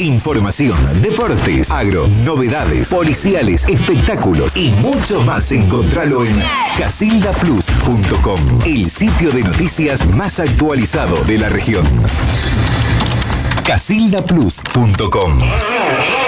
información, deportes, agro, novedades, policiales, espectáculos y mucho más. Encontralo en casildaplus.com, el sitio de noticias más actualizado de la región. casildaplus.com